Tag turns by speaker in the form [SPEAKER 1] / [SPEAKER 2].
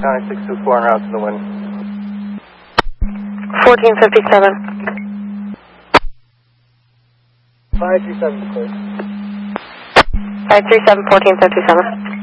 [SPEAKER 1] County 624 en route to the wind.
[SPEAKER 2] 1457.
[SPEAKER 1] 537 clear.
[SPEAKER 2] 537, 1457.